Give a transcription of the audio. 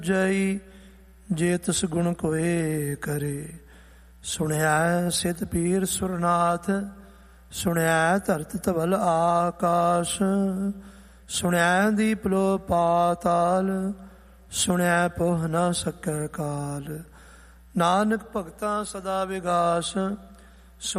ਜਈ ਜੇ ਤਿਸ ਗੁਣ ਕੋਏ ਕਰੇ। ਸੁਣਿਆ ਸਿਧ ਪੀਰ ਸੁਰਨਾਥ, ਸੁਣਿਆ ਧਰਤ ਧਵਲ ਆਕਾਸ਼, ਸੁਣਿਆ ਦੀਪ ਲੋ ਪਾਤਾਲ, ਸੁਣਿਆ ਪੋਹ ਨਾ ਸਕੈ ਕਾਲ। ਨਾਨਕ ਭਗਤਾਂ ਸਦਾ ਵਿਗਾਸ,